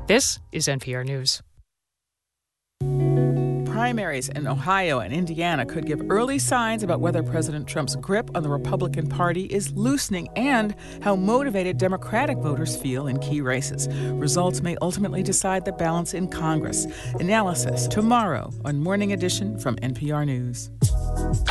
This is NPR News. Primaries in Ohio and Indiana could give early signs about whether President Trump's grip on the Republican Party is loosening and how motivated Democratic voters feel in key races. Results may ultimately decide the balance in Congress. Analysis tomorrow on Morning Edition from NPR News.